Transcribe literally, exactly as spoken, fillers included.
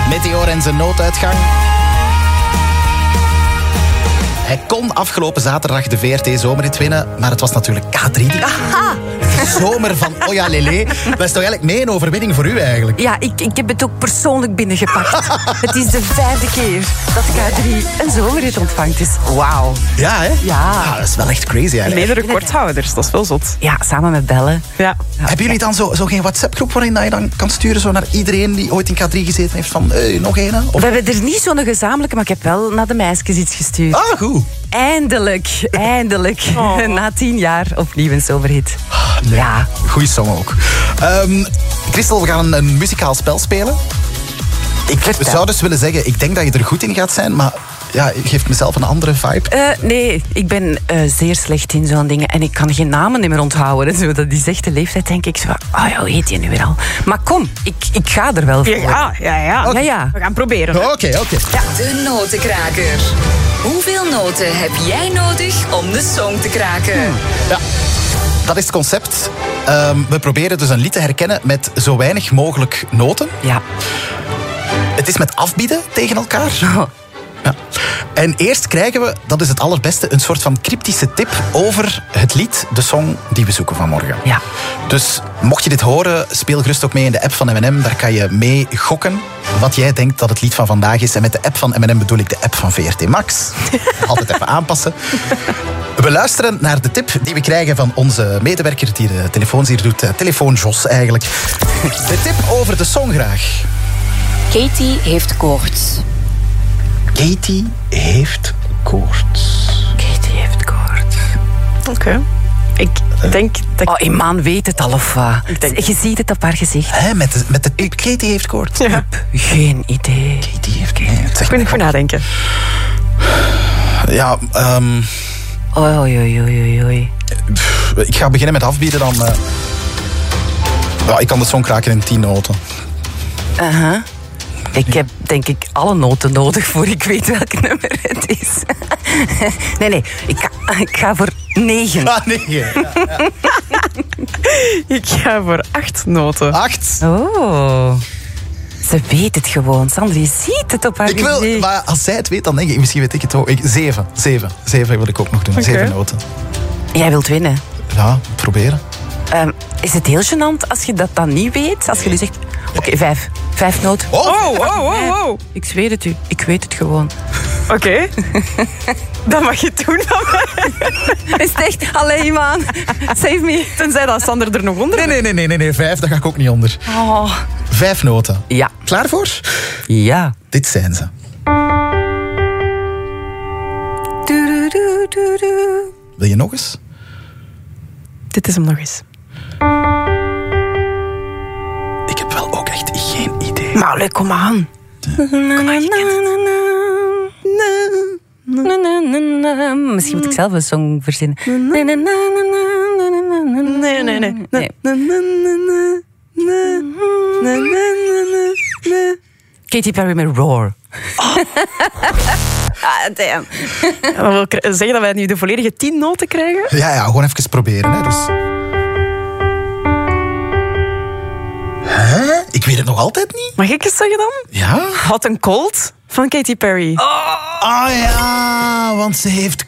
Meteor en zijn nooduitgang. Hij kon afgelopen zaterdag de V R T Zomerhit winnen, maar het was natuurlijk K drie. Die... Aha! De zomer van Oya Lele. Dat is toch eigenlijk mee een overwinning voor u eigenlijk? Ja, ik, ik heb het ook persoonlijk binnengepakt. Het is de vijfde keer dat K drie een zomerhit ontvangt. Dus wauw. Ja, hè? Ja. Ah, dat is wel echt crazy eigenlijk. Mede recordhouders, dat is wel zot. Ja, samen met bellen. Ja. Ja, Hebben jullie dan zo, zo geen WhatsApp-groep waarin dat je dan kan sturen zo naar iedereen die ooit in K drie gezeten heeft van hey, nog een? Of... We hebben er niet zo'n gezamenlijke, maar ik heb wel naar de meisjes iets gestuurd. Ah, goed. Eindelijk, eindelijk. Oh. Na tien jaar opnieuw een zomerhit. Nee. Ja. Goeie song ook. Um, Christel, we gaan een, een muzikaal spel spelen. Ik Vertel. zou dus willen zeggen, ik denk dat je er goed in gaat zijn, maar ja, geeft mezelf een andere vibe. Uh, nee, ik ben uh, zeer slecht in zo'n dingen. En ik kan geen namen meer onthouden. Zo, dat is echt de leeftijd, denk ik. Zo, oh ja, hoe heet je nu weer al? Maar kom, ik, ik ga er wel voor. Ja, ja, ja. Ja, ja. We gaan proberen. Oké, oké. Okay, okay. De notenkraker. Hoeveel noten heb jij nodig om de song te kraken? Ja, dat is het concept. Um, we proberen dus een lied te herkennen met zo weinig mogelijk noten. Ja. Het is met afbieden tegen elkaar. Oh. Ja. En eerst krijgen we, dat is het allerbeste, een soort van cryptische tip over het lied, de song die we zoeken vanmorgen. Ja. Dus mocht je dit horen, speel gerust ook mee in de app van M en M. Daar kan je mee gokken wat jij denkt dat het lied van vandaag is. En met de app van M en M bedoel ik de app van V R T Max. Altijd even aanpassen. We luisteren naar de tip die we krijgen van onze medewerker die de telefoons hier doet. Telefoon Jos eigenlijk. De tip over de song graag. Katie heeft koorts. Katie heeft koorts. Katie heeft koorts. Oké. Okay. Ik denk dat... Oh, Iman weet het al of wat? Ik denk... Je ziet het op haar gezicht. Hè, met de, met de... Katie heeft koorts. Ja. Geen idee. Katie heeft koorts. Ik moet even nadenken. Ja, um... Oei, oei, oei, oei, oei. Ik ga beginnen met afbieden dan... Uh... Ja, ik kan de song kraken in tien noten. Uh-huh. Ik heb denk ik alle noten nodig voor ik weet welk nummer het is. Nee, nee. Ik ga, ik ga voor negen. Ah, negen. Ja, ja. Ik ga voor acht noten. Acht. Oh. Ze weet het gewoon. Sandra, je ziet het op haar Ik wil, gezicht. maar als zij het weet, dan denk ik, misschien weet ik het ook. Ik, zeven. Zeven. Zeven wil ik ook nog doen. Okay. Zeven noten. Jij wilt winnen. Ja, proberen. Um, is het heel gênant als je dat dan niet weet? Als je nu zegt, oké, okay, vijf. Vijf noten. Oh, Oh, oh, oh, oh. Ik zweer het u. Ik weet het gewoon. Oké. Okay. Dat mag je doen van mij. Is het echt? Allee, man. Save me. Tenzij dat Sander er nog onder Nee, nee, nee, nee, nee, nee. Vijf, daar ga ik ook niet onder. Oh. Vijf noten. Ja. Klaar voor? Ja. Dit zijn ze. Du, du, du, du. Wil je nog eens? Dit is hem nog eens. Ik heb wel ook echt geen idee. Maar allee, kom aan. Kom aan, je Misschien moet ik zelf een song verzinnen. Nee, nee, nee. Nee. Katy Perry met Roar. Oh. Ah, damn. Ja, dat wil zeggen dat wij nu de volledige tien noten krijgen? Ja, ja, gewoon even proberen. Hè, dus. Hè? Ik weet het nog altijd niet. Mag ik eens zeggen dan? Ja? Hot and Cold van Katy Perry. Ah ja, want ze heeft